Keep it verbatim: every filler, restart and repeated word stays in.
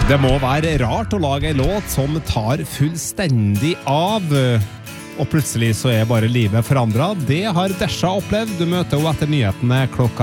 Det må være rart å lage en låt som tar fullstendig av, og plutselig så er bare livet forandret. Det har Desha opplevd. Du møter henne etter nyhetene klokka